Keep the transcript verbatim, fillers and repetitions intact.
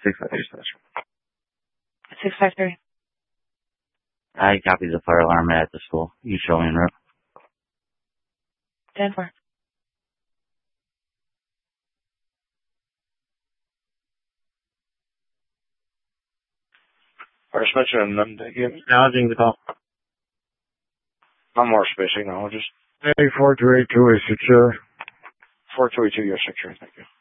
six five three special. six five three. I copy the fire alarm at the school. You show me en route. ten four. Fire dispatcher and none again. Acknowledging the call. One more space acknowledges. A four two eight two is secure. four two eight two, you're secure. Thank you.